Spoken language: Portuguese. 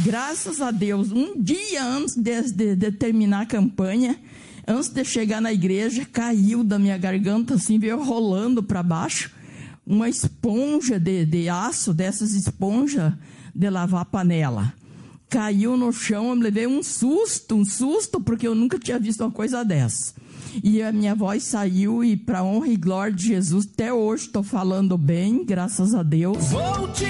Graças a Deus, um dia antes de terminar a campanha, antes de chegar na igreja, caiu da minha garganta, assim, veio rolando para baixo, uma esponja de aço, dessas esponjas de lavar panela. Caiu no chão, eu me levei um susto, porque eu nunca tinha visto uma coisa dessa. E a minha voz saiu, e para honra e glória de Jesus, até hoje estou falando bem, graças a Deus. Vou te